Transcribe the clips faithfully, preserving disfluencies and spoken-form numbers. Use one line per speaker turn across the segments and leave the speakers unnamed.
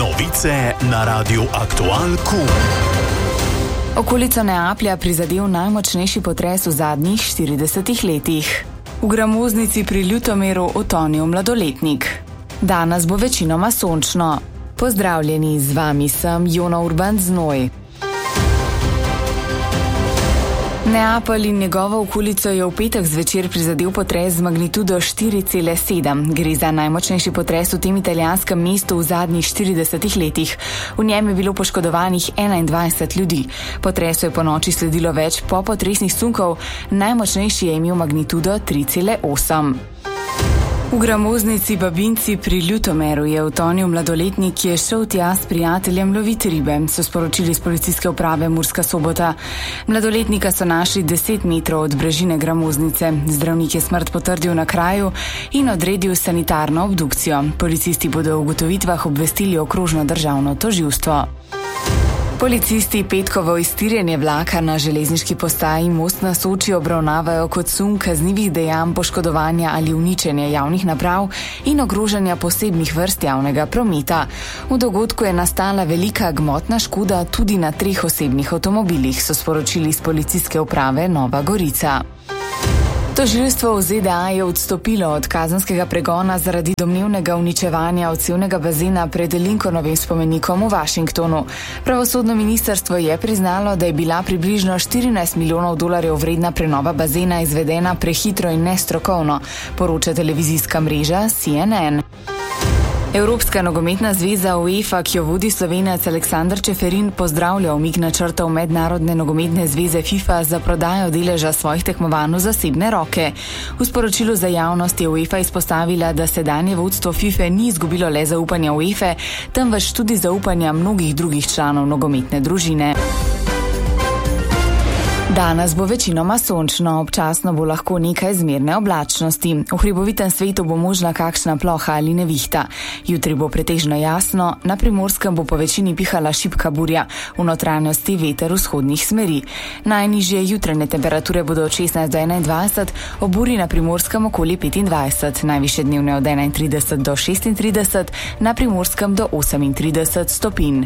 Novice na Radiu Aktual Q.
Okolico Neaplja prizadel najmočnejši potres v zadnjih štiridesetih letih. V gramoznici pri Ljutomeru utonil mladoletnik. Danes bo večinoma sončno. Pozdravljeni, z vami sem Jona Urban Znoj. Neapelj in njegovo okolico je v petek zvečer prizadel potres z magnitudo štiri cela sedem. Gre za najmočnejši potres v tem italijanskem mestu v zadnjih štiridesetih letih. V njem je bilo poškodovanih enaindvajset ljudi. Potresu je po noči sledilo več popotresnih sunkov, najmočnejši je imel magnitudo tri cela osem. V gramoznici Babinci pri Ljutomeru je utonil mladoletnik, ki je šel tja s prijateljem loviti ribe, so sporočili z policijske uprave Murska Sobota. Mladoletnika so našli deset metrov od brežine gramoznice. Zdravnik je smrt potrdil na kraju in odredil sanitarno obdukcijo. Policisti bodo v ugotovitvah obvestili okrožno državno tožilstvo. Policisti petkovo iztirjenje vlaka na železniški postaji Most na Soči obravnavajo kot sum kaznivih dejanj poškodovanja ali uničenja javnih naprav in ogrožanja posebnih vrst javnega prometa. V dogodku je nastala velika gmotna škoda tudi na treh osebnih avtomobilih, so sporočili iz policijske uprave Nova Gorica. Tožilstvo v Z D A je odstopilo od kazenskega pregona zaradi domnevnega uničevanja odsevnega bazena pred Lincolnovim spomenikom v Washingtonu. Pravosodno ministrstvo je priznalo, da je bila približno štirinajst milijonov dolarjev vredna prenova bazena izvedena prehitro in nestrokovno, poroča televizijska mreža C N N. Evropska nogometna zveza UEFA, ki jo vodi Slovenec Aleksander Čeferin, pozdravlja umik načrtov Mednarodne nogometne zveze FIFA za prodajo deleža svojih tekmovanj v zasebne roke. V sporočilu za javnost je UEFA izpostavila, da sedanje vodstvo FIFA ni izgubilo le zaupanja UEFA, temveč tudi zaupanja mnogih drugih članov nogometne družine. Danes bo večinoma sončno, občasno bo lahko nekaj zmerne oblačnosti. V hribovitem svetu bo možna kakšna ploha ali nevihta. Jutri bo pretežno jasno, na Primorskem bo po večini pihala šibka burja, v notranjosti veter vzhodnih smeri. Najnižje jutranje temperature bodo od šestnajst do enaindvajset, ob burji na Primorskem okoli petindvajset, najvišje dnevne od enaintrideset do šestintrideset, na Primorskem do osemintrideset stopinj.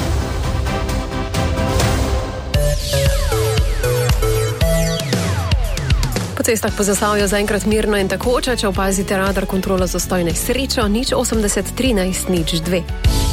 Po cestah po Zasavju zaenkrat mirno in takoče, če opazite radar kontrola zastojne srečo, nič osemdeset trinajst nič dve.